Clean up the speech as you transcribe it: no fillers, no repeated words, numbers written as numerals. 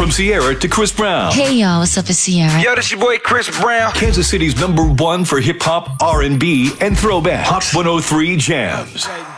From Sierra to Chris Brown. Hey y'all, what's up? It's Sierra. Yo, this your boy Chris Brown. Kansas City's #1 for hip hop, R&B, and throwback. Hot 103 Jams.